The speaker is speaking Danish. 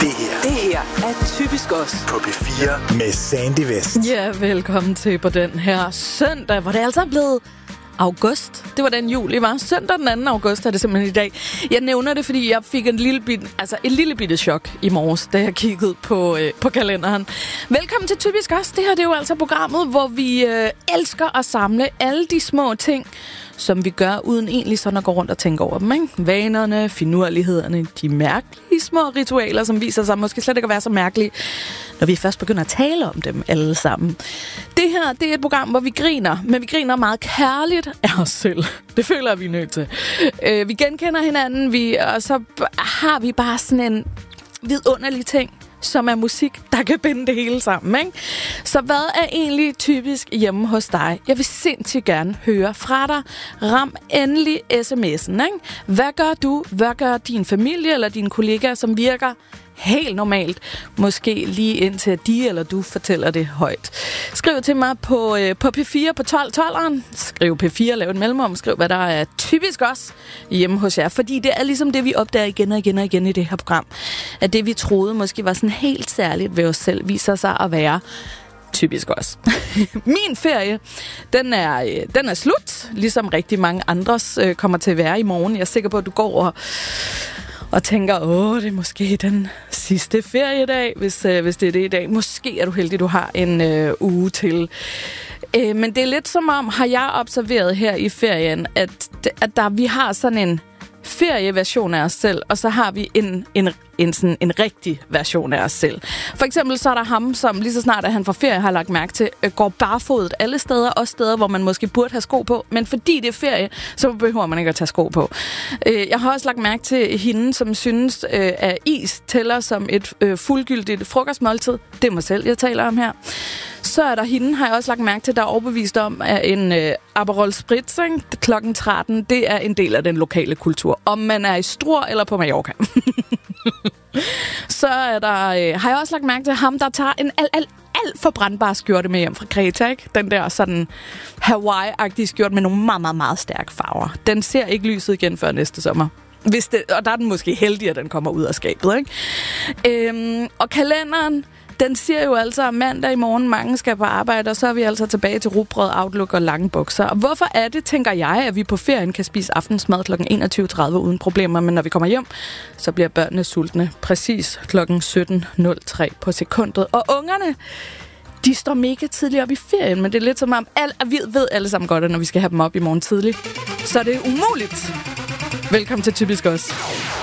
Det her er Typisk Os på P4 med Sandy West. Ja, velkommen til på den her søndag, hvor det altså er blevet august. Det var den juli, var. Søndag den 2. august er det simpelthen i dag. Jeg nævner det, fordi jeg fik et lille bitte chok i morges, da jeg kiggede på kalenderen. Velkommen til Typisk Os. Det her det er jo altså programmet, hvor vi elsker at samle alle de små ting, som vi gør, uden egentlig sådan at gå rundt og tænke over dem, ikke? Vanerne, finurlighederne, de mærkelige små ritualer, som viser sig måske slet ikke at være så mærkelige, når vi først begynder at tale om dem alle sammen. Det her, det er et program, hvor vi griner, men vi griner meget kærligt af os selv. Det føler jeg, vi er nødt til. Vi genkender hinanden, og så har vi bare sådan en vidunderlig ting, som er musik, der kan binde det hele sammen, ikke? Så hvad er egentlig typisk hjemme hos dig? Jeg vil sindssygt gerne høre fra dig. Ram endelig sms'en, ikke? Hvad gør du? Hvad gør din familie eller dine kollegaer, som virker helt normalt? Måske lige indtil de eller du fortæller det højt. Skriv til mig på P4 på 1212'eren. Skriv P4, lav et mellemrum. Skriv, hvad der er typisk også hjemme hos jer. Fordi det er ligesom det, vi opdager igen og igen og igen i det her program. At det, vi troede måske var sådan helt særligt ved os selv, viser sig at være typisk også. Min ferie, den er slut. Ligesom rigtig mange andres kommer til at være i morgen. Jeg er sikker på, at du går og tænker, det er måske den sidste feriedag, hvis det er det i dag. Måske er du heldig, du har en uge til. Men det er lidt som om, har jeg observeret her i ferien, at vi har sådan en ferieversion af os selv, og så har vi en rigtig version af os selv. For eksempel så er der ham, som lige så snart at han får ferie, har lagt mærke til, går barfodet alle steder, også steder, hvor man måske burde have sko på, men fordi det er ferie, så behøver man ikke at tage sko på. Jeg har også lagt mærke til hende, som synes, at is tæller som et fuldgyldigt frokostmåltid. Det er mig selv, jeg taler om her. Så er der hende, har jeg også lagt mærke til, der er overbevist om, at en Aperol Spritz klokken 13, det er en del af den lokale kultur. Om man er i Struer eller på Mallorca. Så er der, har jeg også lagt mærke til ham, der tager en alt for brandbar skjorte med hjem fra Kreta, ikke? Den der sådan Hawaii-agtige skjorte med nogle meget, meget, meget stærke farver. Den ser ikke lyset igen før næste sommer. Og der er den måske heldig, at den kommer ud af skabet, ikke? Og kalenderen, den siger jo altså, at mandag i morgen mange skal på arbejde, og så er vi altså tilbage til rugbrød, outlook og lange bukser. Og hvorfor er det, tænker jeg, at vi på ferien kan spise aftensmad kl. 21.30 uden problemer, men når vi kommer hjem, så bliver børnene sultne præcis kl. 17.03 på sekundet. Og ungerne, de står mega tidligt op i ferien, men det er lidt som om, vi ved alle sammen godt, at når vi skal have dem op i morgen tidligt, så er det umuligt. Velkommen til Typisk Os.